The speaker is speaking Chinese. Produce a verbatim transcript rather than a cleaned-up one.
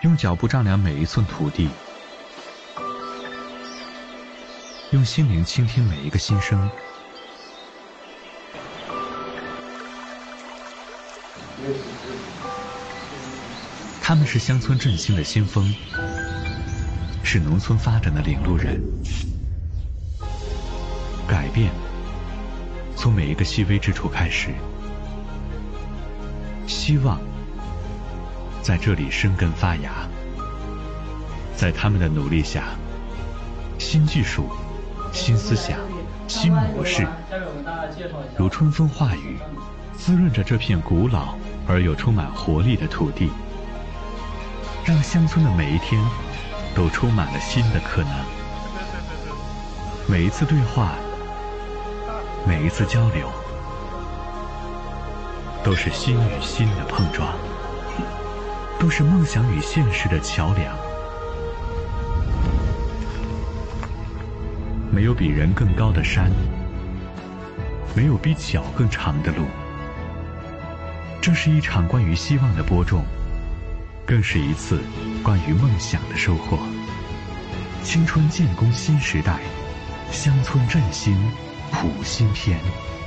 用脚步丈量每一寸土地，用心灵倾听每一个心声。他们是乡村振兴的先锋，是农村发展的领路人。改变从每一个细微之处开始，希望在这里生根发芽。在他们的努力下，新技术、新思想、新模式如春风化雨，滋润着这片古老而又充满活力的土地，让乡村的每一天都充满了新的可能。每一次对话，每一次交流，都是心与心的碰撞，都是梦想与现实的桥梁。没有比人更高的山，没有比脚更长的路。这是一场关于希望的播种，更是一次关于梦想的收获。青春建功新时代，乡村振兴谱新篇。